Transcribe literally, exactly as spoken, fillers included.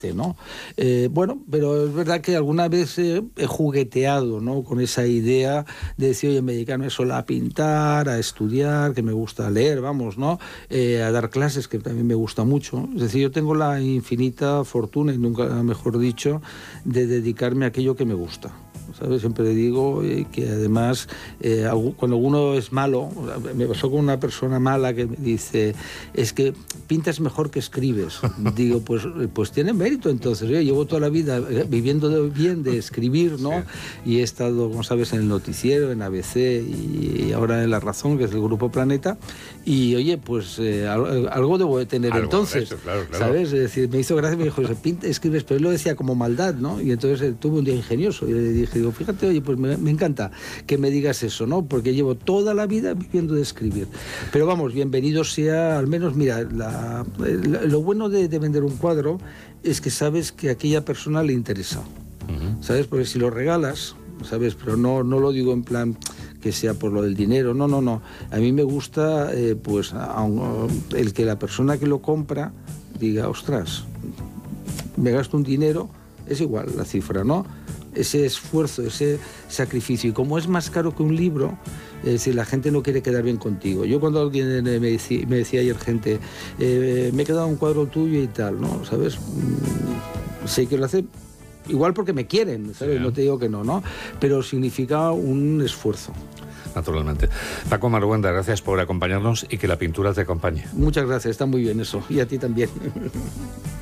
¿no? Eh, bueno, pero es verdad que alguna vez eh, he jugueteado, ¿no?, con esa idea de decir, oye, me dedicarme solo a pintar, a estudiar, que me gusta leer, vamos, ¿no? Eh, a dar clases, que también me gusta mucho. Es decir, yo tengo la infinita fortuna, y nunca mejor dicho, de dedicarme a aquello que me gusta. ¿Sabes? Siempre digo eh, que además eh, cuando uno es malo, me pasó con una persona mala que me dice, es que pintas mejor que escribes. Digo, pues, pues tiene mérito entonces. Yo llevo toda la vida viviendo de, bien de escribir, ¿no? Sí. Y he estado, como sabes, en el noticiero, en A B C y ahora en La Razón, que es el Grupo Planeta. Y oye, pues eh, algo debo de tener algo entonces, eso, claro, claro. ¿Sabes? Es decir, me hizo gracia, me dijo, pinta, escribes, pero él lo decía como maldad, ¿no? Y entonces eh, tuve un día ingenioso y le dije, digo, fíjate, oye, pues me, me encanta que me digas eso, ¿no? Porque llevo toda la vida viviendo de escribir. Pero vamos, bienvenido sea, al menos, mira, la, la, lo bueno de, de vender un cuadro es que sabes que a aquella persona le interesa, uh-huh. ¿Sabes? Porque si lo regalas, ¿sabes? Pero no, no lo digo en plan que sea por lo del dinero, no, no, no. A mí me gusta, eh, pues, a, a, el que la persona que lo compra diga, ostras, me gasto un dinero, es igual la cifra, ¿no? Ese esfuerzo, ese sacrificio. Y como es más caro que un libro, es decir, la gente no quiere quedar bien contigo. Yo cuando alguien me decía, me decía ayer gente, eh, me he quedado un cuadro tuyo y tal, ¿no? ¿Sabes? Mm, sé que lo hace igual porque me quieren, ¿sabes? Sí. No te digo que no, ¿no? Pero significa un esfuerzo. Naturalmente. Paco Marhuenda, gracias por acompañarnos y que la pintura te acompañe. Muchas gracias, está muy bien eso. Y a ti también.